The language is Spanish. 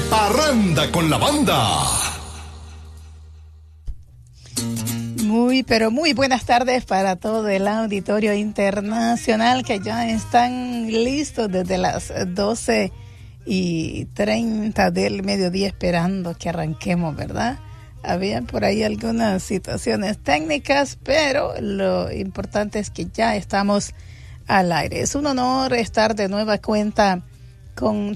Parranda con la Banda. Muy, pero muy buenas tardes para todo el auditorio internacional que ya están listos desde las 12:30 del mediodía esperando que arranquemos, ¿verdad? Habían por ahí algunas situaciones técnicas, pero lo importante es que ya estamos al aire. Es un honor estar de nueva cuenta con